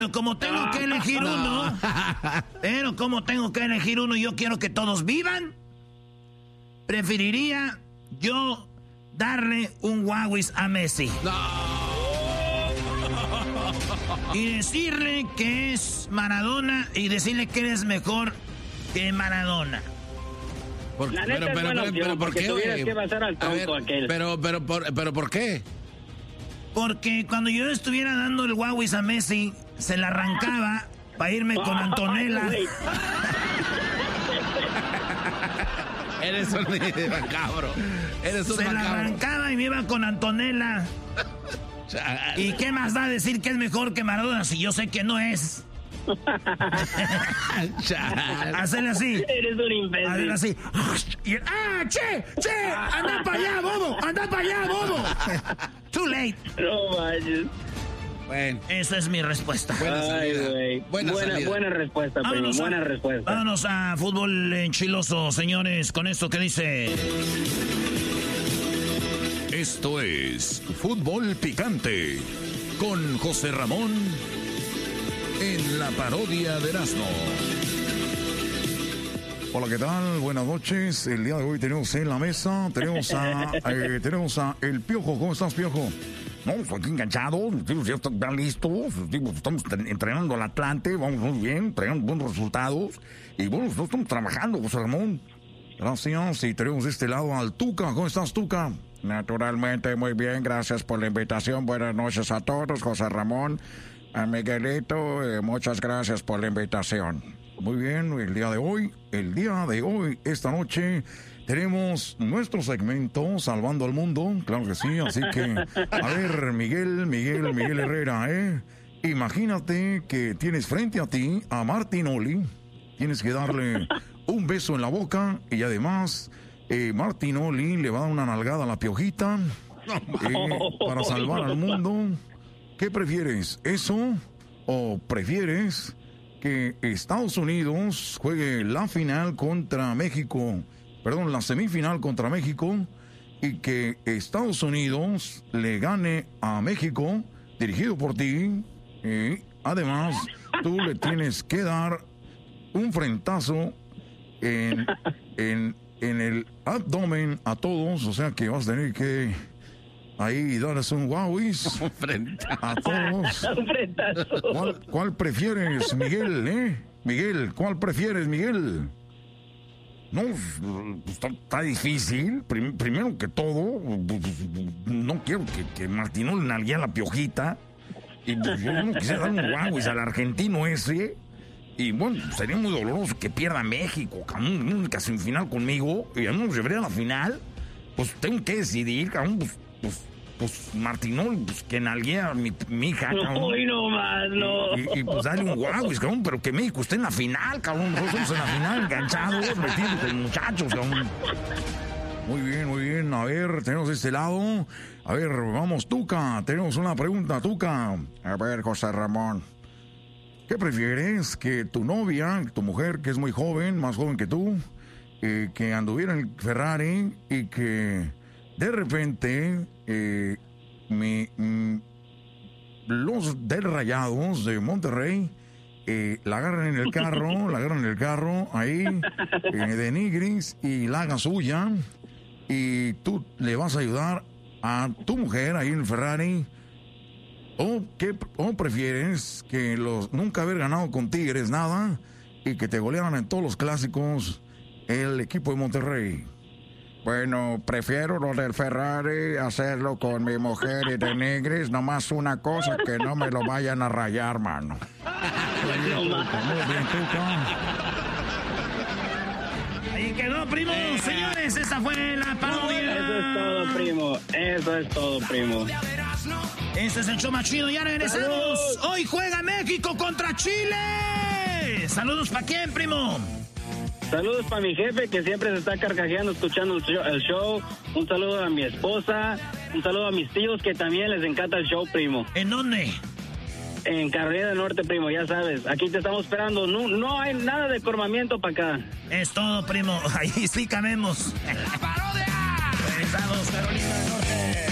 Como tengo que elegir uno, yo quiero que todos vivan. Preferiría yo darle un Huawei a Messi. No. Y decirle que es Maradona y decirle que eres mejor que Maradona. Pero ¿por qué? Que pasar al tronco aquel. Pero ¿por qué? Porque cuando yo estuviera dando el Huawei a Messi, se la arrancaba para irme con Antonella. Eres un macabro. Se la arrancaba y me iba con Antonella. ¿Y qué más da decir que es mejor que Maradona si yo sé que no es? Hacerle así. Eres un imbécil. Hacerle así. ¡Che! ¡Anda para allá, bobo! Too late. No vayas. Bueno. Esa es mi respuesta. Buena respuesta, primo. Buena respuesta. Vámonos a fútbol enchiloso, señores. Con esto que dice... Esto es Fútbol Picante con José Ramón en la parodia de Erasmo. Hola, ¿qué tal? Buenas noches. El día de hoy tenemos en la mesa, tenemos a El Piojo. ¿Cómo estás, Piojo? No, estoy aquí enganchado, ya están listos, estamos entrenando al Atlante, vamos muy bien, trayendo buenos resultados, y bueno, nosotros estamos trabajando, José Ramón. Gracias, y tenemos de este lado al Tuca. ¿Cómo estás, Tuca? Naturalmente, muy bien, gracias por la invitación. Buenas noches a todos, José Ramón, a Miguelito, muchas gracias por la invitación. Muy bien, el día de hoy, esta noche, tenemos nuestro segmento Salvando al Mundo, claro que sí, así que, a ver, Miguel Herrera, imagínate que tienes frente a ti a Martinoli, tienes que darle un beso en la boca y además... Martinoli le va a dar una nalgada a la Piojita para salvar al mundo. ¿Qué prefieres? ¿Eso? ¿O prefieres que Estados Unidos juegue la semifinal contra México y que Estados Unidos le gane a México, dirigido por ti? Además, tú le tienes que dar un frentazo en el abdomen a todos, o sea que vas a tener que ahí darles un Huawei a todos. ¿Cuál prefieres, Miguel, Miguel, ¿cuál prefieres, Miguel? No, está difícil. Primero que todo, no quiero que Martinoli nalguee a la Piojita. Y yo no quisiera dar un Huawei al argentino ese. Y bueno, sería muy doloroso que pierda México, cabrón, en única semifinal conmigo, y a mí nos llevaría a la final. Pues tengo que decidir, cabrón, pues Martinoli, pues que nalguee a mi hija, cabrón. No más, no. Y pues dale un Huawei, cabrón, pero que México esté en la final, cabrón. Nosotros estamos en la final, enganchados, metidos con muchachos, cabrón. Muy bien. A ver, tenemos de este lado. A ver, vamos, Tuca. Tenemos una pregunta, Tuca. A ver, José Ramón. ¿Qué prefieres? ¿Que tu novia, tu mujer, que es muy joven, más joven que tú, que anduviera en el Ferrari y que de repente los del Rayados de Monterrey la agarran en el carro, ahí, de Nigris, y la hagan suya, y tú le vas a ayudar a tu mujer ahí en el Ferrari? ¿O prefieres que nunca haber ganado con Tigres nada y que te golearan en todos los clásicos el equipo de Monterrey? Bueno, prefiero lo del Ferrari, hacerlo con mi mujer y de Nigris, nomás una cosa, que no me lo vayan a rayar, mano. Muy bien, Tuca. Ahí quedó, primo. Señores, esa fue la parodia. Eso es todo, primo. Este es el show más chido, ya regresamos. Hoy juega México contra Chile. Saludos para quién, primo. Saludos para mi jefe, que siempre se está carcajeando escuchando el show. Un saludo a mi esposa. Un saludo a mis tíos, que también les encanta el show, primo. ¿En dónde? En Carolina del Norte, primo, ya sabes. Aquí te estamos esperando. No hay nada de cormamiento para acá. Es todo, primo. Ahí sí cabemos. ¡La parodia! Regresamos, Carolina del Norte.